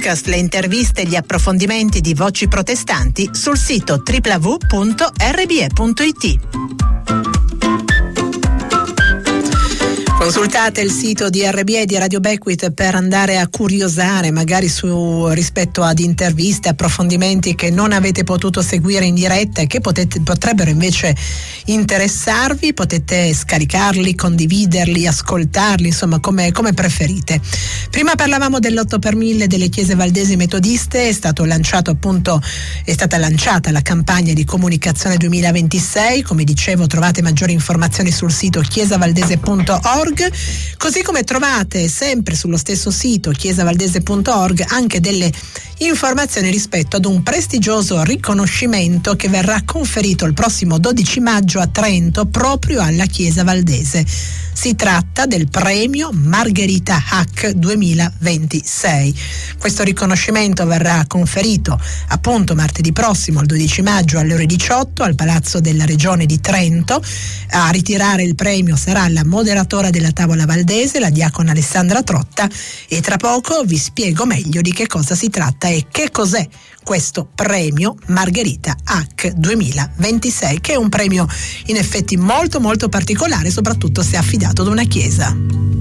podcast, le interviste e gli approfondimenti di Voci Protestanti sul sito www.rbe.it. Consultate il sito di RBE e di Radio Beckwith per andare a curiosare magari rispetto ad interviste, approfondimenti che non avete potuto seguire in diretta e che potrebbero invece interessarvi. Potete scaricarli, condividerli, ascoltarli, insomma come preferite. Prima parlavamo dell'8 per 1000 delle chiese valdesi metodiste. È stata lanciata la campagna di comunicazione 2026. Come dicevo, trovate maggiori informazioni sul sito chiesavaldese.org. Così come trovate sempre sullo stesso sito chiesavaldese.org anche delle informazioni rispetto ad un prestigioso riconoscimento che verrà conferito il prossimo 12 maggio a Trento proprio alla Chiesa Valdese. Si tratta del premio Margherita Hack 2026. Questo riconoscimento verrà conferito appunto martedì prossimo, il 12 maggio alle ore 18 al Palazzo della Regione di Trento. A ritirare il premio sarà la moderatora della tavola valdese, la diacona Alessandra Trotta, e tra poco vi spiego meglio di che cosa si tratta e che cos'è questo premio Margherita Hack 2026, che è un premio in effetti molto molto particolare, soprattutto se affidato ad una chiesa.